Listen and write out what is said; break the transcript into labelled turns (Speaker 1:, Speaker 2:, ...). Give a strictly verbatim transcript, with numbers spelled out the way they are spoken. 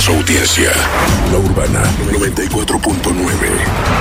Speaker 1: su audiencia. La Urbana noventa y cuatro punto nueve.